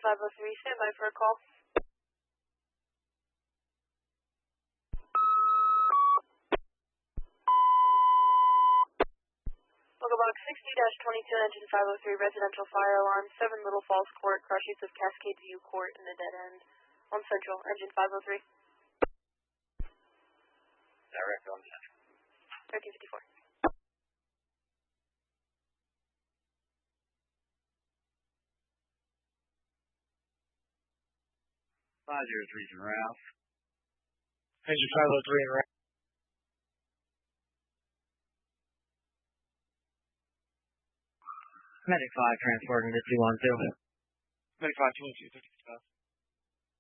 503, stand by for a call. Local box 60-22, engine 503, residential fire alarm, 7 Little Falls Court, cross streets of Cascade View Court in the dead end. On Central, engine 503. Direct on Central. 1354. 503 from Ralph. Engine 503 and Ralph. Medic 5 transporting to 212. Medic 522, 55.